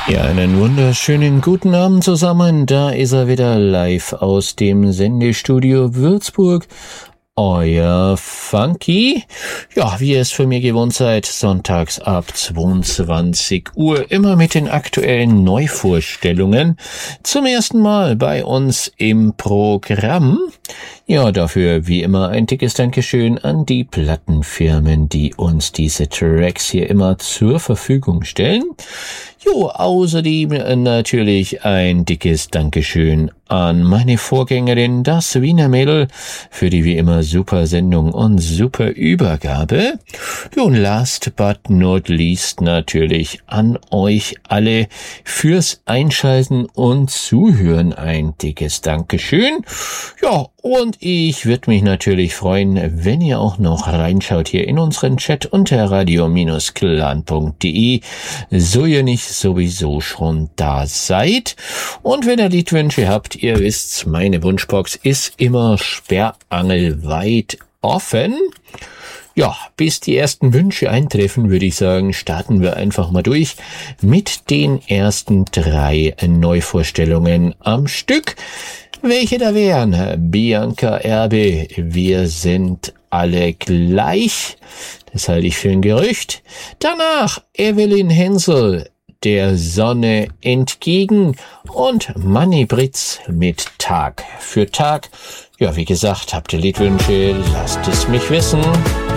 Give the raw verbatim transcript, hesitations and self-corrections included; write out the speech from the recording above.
Ja, einen wunderschönen guten Abend zusammen. Da ist er wieder live aus dem Sendestudio Würzburg. Euer Funky. Ja, wie ihr es für mir gewohnt seid, sonntags ab zweiundzwanzig Uhr, immer mit den aktuellen Neuvorstellungen. Zum ersten Mal bei uns im Programm. Ja, dafür wie immer ein dickes Dankeschön an die Plattenfirmen, die uns diese Tracks hier immer zur Verfügung stellen. Jo, außerdem natürlich ein dickes Dankeschön an meine Vorgängerin, das Wiener Mädel, für die wie immer super Sendung und super Übergabe. Jo, und last but not least natürlich an euch alle fürs Einschalten und Zuhören ein dickes Dankeschön. Ja, und ich würde mich natürlich freuen, wenn ihr auch noch reinschaut hier in unseren Chat unter radio Bindestrich clan punkt de, so ihr nicht sowieso schon da seid. Und wenn ihr Liedwünsche habt, ihr wisst, meine Wunschbox ist immer sperrangelweit offen. Ja, bis die ersten Wünsche eintreffen, würde ich sagen, starten wir einfach mal durch mit den ersten drei Neuvorstellungen am Stück. Welche da wären? Bianca Erbe, wir sind alle gleich. Das halte ich für ein Gerücht. Danach Evelyn Hensel, der Sonne entgegen, und Manni Britz mit Tag für Tag. Ja, wie gesagt, habt ihr Liedwünsche, lasst es mich wissen.